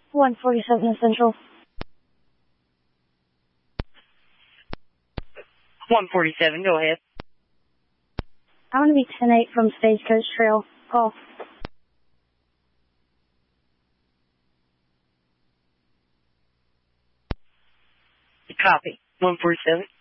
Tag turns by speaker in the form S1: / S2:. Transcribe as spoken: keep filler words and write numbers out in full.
S1: one forty-seven Central.
S2: one forty-seven, go ahead.
S1: I want to be ten eight from Stagecoach Trail. Call.
S2: Copy. one forty-seven.